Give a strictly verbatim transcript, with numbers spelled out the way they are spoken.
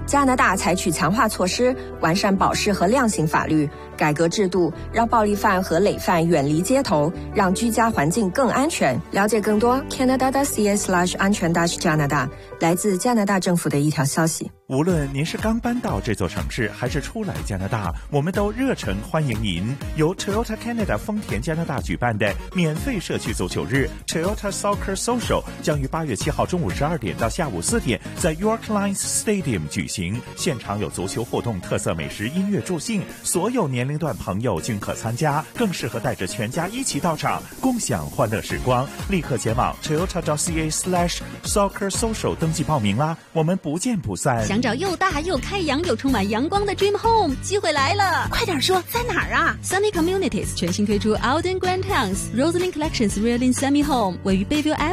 加拿大采取强化措施，完善保释和量刑法律，改革制度，让暴力犯和累犯远离街头，让居家环境更安全。了解更多 canada.ca slash 安全 dash 加拿大，来自加拿大政府的一条消息。 无论您是刚搬到这座城市，还是初来加拿大，我们都热诚欢迎您。由 Toyota Canada 丰田加拿大举办的免费社区足球日 Toyota Soccer Social 将于八月七号中午十二点到下午四点在 York Lions Stadium 举行，现场有足球活动、特色美食、音乐助兴，所有年龄段朋友均可参加，更适合带着全家一起到场，共享欢乐时光。立刻前往 toyota.ca slash soccer social 登记报名啦，我们不见不散。 想找又大又开阳又充满阳光的 Dream Home， 机会来了！ 快点说，在哪儿啊 ？Sunny Communities 全新推出 Alden Grand Towns Roseland Collections Real in Semi Home， 位于 Bayview